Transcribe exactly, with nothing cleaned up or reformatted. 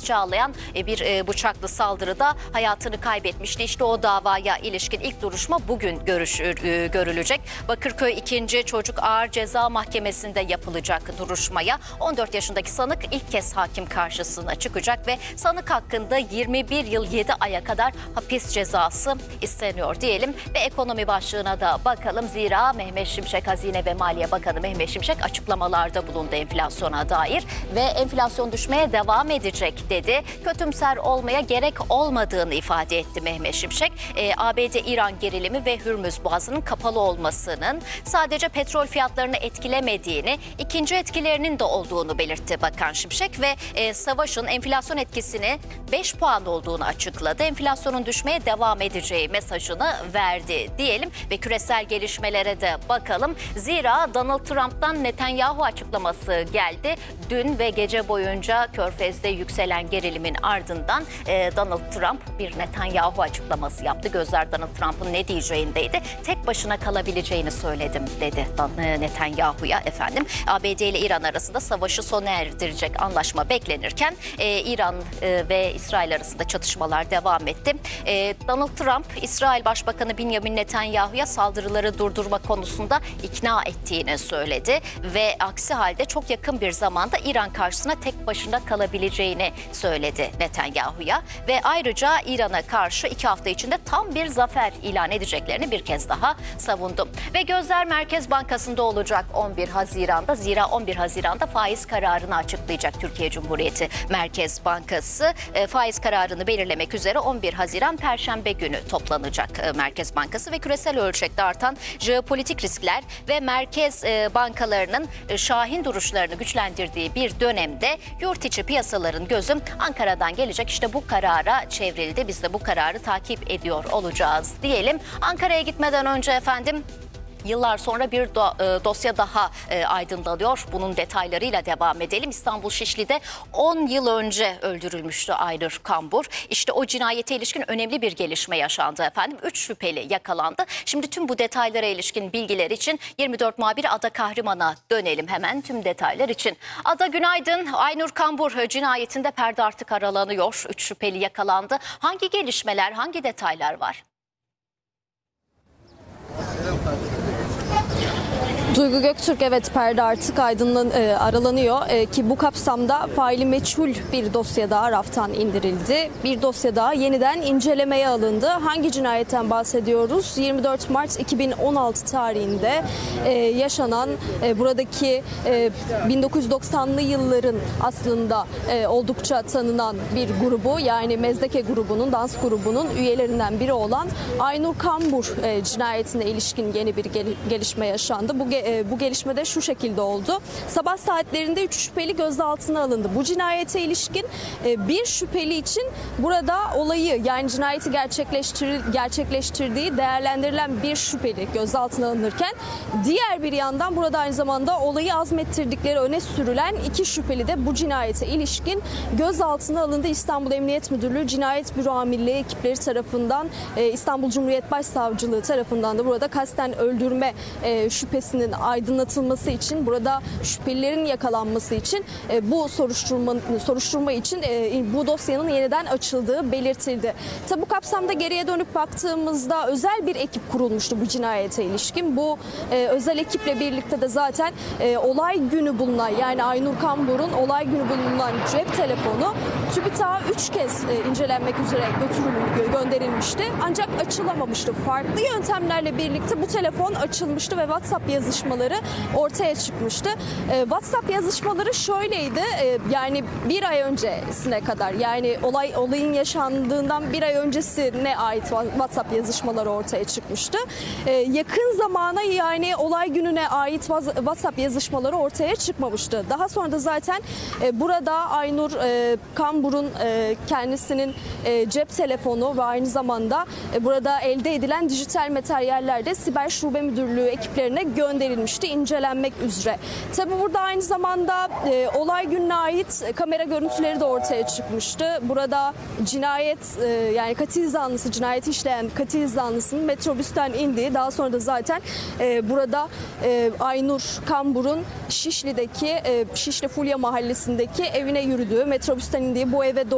çağlayan bir bıçaklı saldırıda hayatını kaybetmişti. İşte o davaya ilişkin ilk duruşma bugün görüşür, görülecek. Bakırköy ikinci Çocuk Ağır Ceza Mahkemesi'nde yapılacak duruşmaya on dört yaşındaki sanık ilk kez hakim karşısına çıkacak ve sanık hakkında yirmi bir yıl yedi aya kadar hapis cezası isteniyor diyelim ve ekonomi başlığına da bakalım. Zira Mehmet Şimşek, Hazine ve Maliye Bakanı Mehmet Şimşek açıklamalarda bulundu enflasyona dair ve enflasyon düşmeye devam edecek dedi. Kötümser olmaya gerek olmadığını ifade etti Mehmet Şimşek. E, A B D-İran gerilimi ve Hürmüz Boğazı'nın kapalı olmasının sadece petrol fiyatlarını etkilemediğini, ikinci etkilerinin de olduğunu belirtti Bakan Şimşek ve e, savaşın enflasyon etkisini beş puan olduğunu açıkladı. Enflasyonun düşmeye devam edeceği mesajını verdi diyelim ve küresel gelişmelere de bakalım. Zira Donald Trump'tan Netanyahu açıklaması geldi. Dün ve gece boyunca Körfez'de yükselen gerilimin ardından e, Donald Trump bir Netanyahu açıklaması yaptı. Gözler Donald Trump'ın ne diyeceğindeydi. Tek başına kalabileceğini söyledim dedi Netanyahu'ya efendim. A B D ile İran arasında savaşı sona erdirecek anlaşma beklenirken e, İran e, ve İsrail arasında çatışmalar devam etti. E, Donald Trump, İsrail Başbakanı Benjamin Netanyahu'ya saldırıları durdurma konusunda ikna ettiğini söyledi ve aksi halde çok yakın bir zamanda İran karşısına tek başına kalabileceğini söyledi Netanyahu'ya ve ayrıca İran'a karşı iki hafta içinde tam bir zafer ilan edeceklerini bir kez daha savundu. Ve gözler Merkez Bankası'nda olacak on bir Haziran'da. Zira on bir Haziran'da faiz kararını açıklayacak Türkiye Cumhuriyeti Merkez Bankası. E, faiz kararını belirlemek üzere on bir Haziran Perşembe günü toplanacak e, Merkez Bankası ve küresel ölçekte artan jeopolitik riskler ve merkez e, bankalarının e, şahin duruşlarını güçlendirdiği bir dönemde yurt içi piyasaların gözü Ankara'dan gelecek. İşte bu karara çevrildi. Biz de bu kararı takip ediyor olacağız diyelim. Ankara'ya gitmeden önce efendim yıllar sonra bir do- dosya daha e, aydınlanıyor. Bunun detaylarıyla devam edelim. İstanbul Şişli'de on yıl önce öldürülmüştü Aynur Kambur. İşte o cinayete ilişkin önemli bir gelişme yaşandı efendim. Üç şüpheli yakalandı. Şimdi tüm bu detaylara ilişkin bilgiler için yirmi dört muhabiri Ada Kahraman'a dönelim hemen tüm detaylar için. Ada günaydın. Aynur Kambur cinayetinde perde artık aralanıyor. Üç şüpheli yakalandı. Hangi gelişmeler, hangi detaylar var? Duygu Göktürk, evet, perde artık aydınlan, e, aralanıyor e, ki bu kapsamda faili meçhul bir dosya daha raftan indirildi. Bir dosya daha yeniden incelemeye alındı. Hangi cinayetten bahsediyoruz? yirmi dört Mart iki bin on altı tarihinde e, yaşanan e, buradaki e, bin dokuz yüz doksanlı yılların aslında e, oldukça tanınan bir grubu, yani Mezdeke grubunun, dans grubunun üyelerinden biri olan Aynur Kambur e, cinayetine ilişkin yeni bir gel- gelişme yaşandı. Bu Bu gelişmede şu şekilde oldu. Sabah saatlerinde üç şüpheli gözaltına alındı. Bu cinayete ilişkin bir şüpheli için burada olayı, yani cinayeti gerçekleştir, gerçekleştirdiği değerlendirilen bir şüpheli gözaltına alınırken diğer bir yandan burada aynı zamanda olayı azmettirdikleri öne sürülen iki şüpheli de bu cinayete ilişkin gözaltına alındı. İstanbul Emniyet Müdürlüğü Cinayet Büro Amirliği ekipleri tarafından, İstanbul Cumhuriyet Başsavcılığı tarafından da burada kasten öldürme şüphesinin aydınlatılması için, burada şüphelilerin yakalanması için e, bu soruşturma soruşturma için e, bu dosyanın yeniden açıldığı belirtildi. Tabi bu kapsamda geriye dönüp baktığımızda özel bir ekip kurulmuştu bu cinayete ilişkin. Bu e, özel ekiple birlikte de zaten e, olay günü bulunan, yani Aynur Kambur'un olay günü bulunan cep telefonu TÜBİTAK'a üç kez e, incelenmek üzere götürülmüş, gönderilmişti. Ancak açılamamıştı. Farklı yöntemlerle birlikte bu telefon açılmıştı ve WhatsApp yazışmaları ortaya çıkmıştı. E, WhatsApp yazışmaları şöyleydi. E, yani bir ay öncesine kadar, yani olay olayın yaşandığından bir ay öncesine ait WhatsApp yazışmaları ortaya çıkmıştı. E, yakın zamana, yani olay gününe ait WhatsApp yazışmaları ortaya çıkmamıştı. Daha sonra da zaten e, burada Aynur e, Kambur'un e, kendisinin e, cep telefonu ve aynı zamanda e, burada elde edilen dijital materyaller de Siber Şube Müdürlüğü ekiplerine gönderilmişti incelenmek üzere. Tabi burada aynı zamanda e, olay gününe ait kamera görüntüleri de ortaya çıkmıştı. Burada cinayet e, yani katil zanlısı, cinayeti işleyen katil zanlısının metrobüsten indiği, daha sonra da zaten e, burada e, Aynur Kambur'un Şişli'deki e, Şişli Fulya Mahallesi'ndeki evine yürüdüğü, metrobüsten indiği bu eve